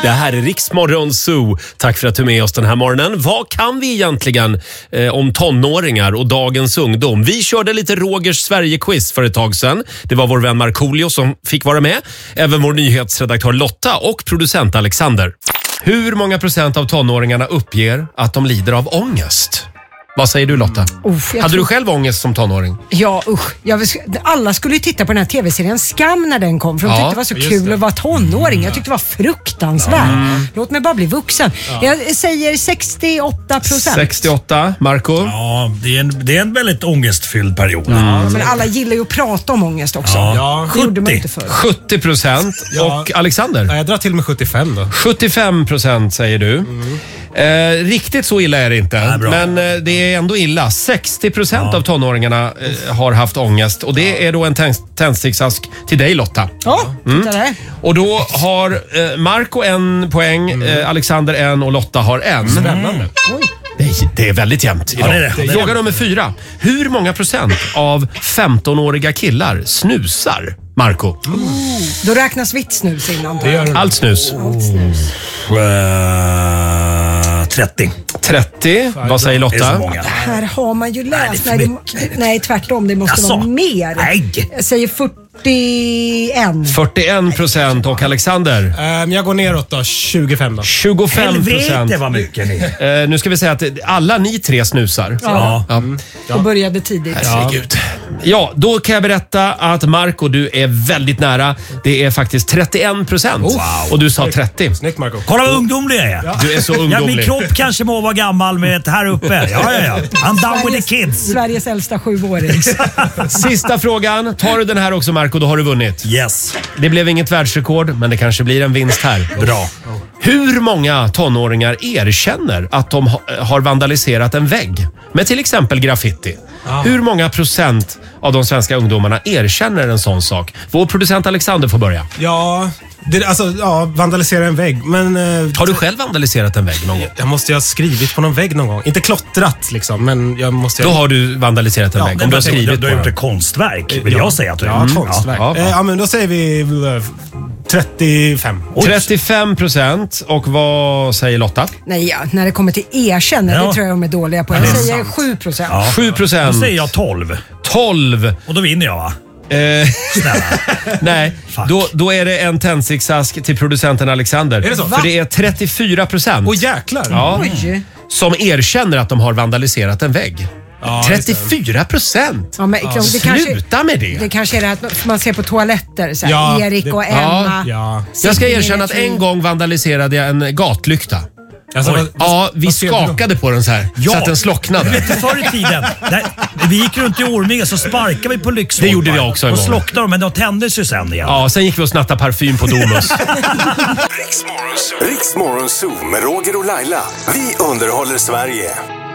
Det här är Riksmorgon Zoo. Tack för att du är med oss den här morgonen. Vad kan vi egentligen om tonåringar och dagens ungdom? Vi körde lite Rogers Sverige-quiz för ett tag sedan. Det var vår vän Markoolio som fick vara med. Även vår nyhetsredaktör Lotta och producent Alexander. Hur många procent av tonåringarna uppger att de lider av ångest? Vad säger du, Lotta? Hade du själv ångest som tonåring? Ja, alla skulle ju titta på den här tv-serien Skam när den kom. För de tyckte det var så kul att vara tonåring. Jag tyckte det var fruktansvärt. Låt mig bara bli vuxen. Jag säger 68%. 68, Marco? Ja, det är en väldigt ångestfylld period. Men alla gillar ju att prata om ångest också. Ja, det gjorde man inte förr. 70%. Och Alexander? Ja, jag drar till med 75 då. 75% säger du. Riktigt så illa är det inte. Men det är ändå illa. 60% av tonåringarna har haft ångest. Och det är då en tändsticksask till dig, Lotta. Ja, titta där. Och då har Marco en poäng, Alexander en och Lotta har en. Spännande. Det är väldigt jämnt idag. Fråga nummer 4. Hur många procent av 15-åriga killar snusar, Marco? Då räknas vitt snus innan. Allt snus. 30. 30. Vad säger Lotta? Här har man ju läst. Nej, tvärtom. Det måste vara mer. Nej. Jag säger 41. 41% och Alexander? Jag går neråt då, 25 då. 25%. Helvete vad mycket ni. Nu ska vi säga att alla ni tre snusar. Ja. Och började tidigt. Herregud. Ja, då kan jag berätta att Marco, du är väldigt nära. Det är faktiskt 31%. Wow. Och du sa 30. Snyggt, Marco. Kolla vad ungdomlig jag är. Du är så Ja, ungdomlig. min kropp kanske må vara gammal med ett här uppe. Ja. I'm down with the kids. Sveriges äldsta 7-åring. Sista frågan. Tar du den här också, Marco, då har du vunnit. Yes. Det blev inget världsrekord, men det kanske blir en vinst här. Bra. Hur många tonåringar erkänner att de har vandaliserat en vägg med till exempel graffiti? Hur många procent av de svenska ungdomarna erkänner en sån sak? Vår producent Alexander får börja. Ja, vandalisera en vägg. Men Har du själv vandaliserat en vägg någon gång? jag måste ju ha skrivit på någon vägg någon gång. Inte klottrat liksom, men jag måste Då har du vandaliserat en vägg. Om du har skrivit Du har på gjort den. ett konstverk, vill jag säga att du har Ja, gjort. konstverk. Ja. Men då säger vi 35. 35%. Och vad säger Lotta? Nej, när det kommer till erkänna, det tror jag de är dåliga på. Jag det är säger sant. 7%. Ja. 7%. Då säger jag 12. 12. Och då vinner jag, va? Snälla. Nej, då är det en tändsticksask till producenten Alexander. Är det så? För det är 34%. Åh jäklar. Ja, Oj. som erkänner att de har vandaliserat en vägg. Ja, 34%? Ja, men, Sluta med det. Det kanske är det att man ser på toaletter. Så här, Ja, Erik och Emma. Ja. Jag ska erkänna att en gång vandaliserade jag en gatlykta. Alltså, Vi skakade på den så här så att den slocknade. Förr i tiden, vi gick runt i Orminge så sparkade vi på lyktstolpar. Det gjorde vi också en och gång. slocknade de, men de tändes ju sen igen. Ja, sen gick vi och snattade parfym på Domus. Riksmorgon Zoo med Roger och Laila. Vi underhåller Sverige.